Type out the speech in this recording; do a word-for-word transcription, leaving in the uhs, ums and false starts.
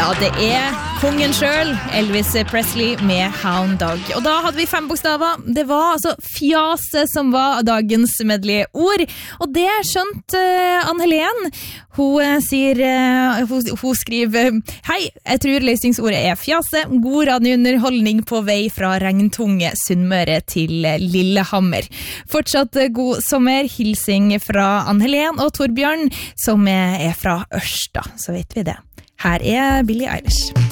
Ja, det er kongen selv, Elvis Presley med Hound Dog. Og da hadde vi fem bokstaver. Det var altså fjase som var dagens medlige ord. Og det skjønt uh, Ann-Helen. Hun, uh, sier, uh, hun, hun skriver, hei, jeg tror løsningsordet er fjase. God radiounderholdning på vei fra regntunge Sunnmøre til Lillehammer. Fortsatt uh, god sommer. Hilsing fra Ann-Helen og Torbjørn, som uh, er fra Ørsta. Så vet vi det. Her er Billie Eilish.